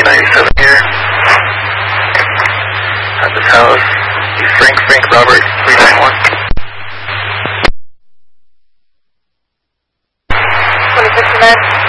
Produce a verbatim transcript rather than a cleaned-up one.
ninety-seven here. At this house. Frank, Frank, Robert, three nine one. twenty-six and nine.